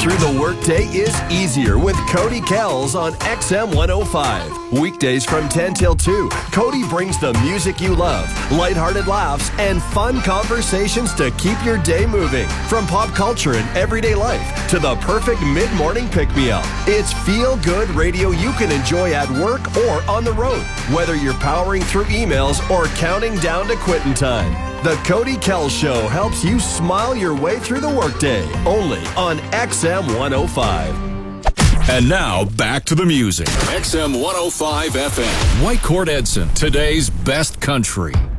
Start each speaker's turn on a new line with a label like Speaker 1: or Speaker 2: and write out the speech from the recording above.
Speaker 1: through the workday is easier with Cody Kells on XM 105. Weekdays from 10 till 2, Cody brings the music you love, lighthearted laughs, and fun conversations to keep your day moving. From pop culture and everyday life to the perfect mid-morning pick-me-up. It's feel-good radio you can enjoy at work or on the road, whether you're powering through emails or counting down to quitting time. The Cody Kells Show helps you smile your way through the workday, only on XM 105.
Speaker 2: And now, back to the music. XM 105 FM. Whitecourt Edson, today's best country.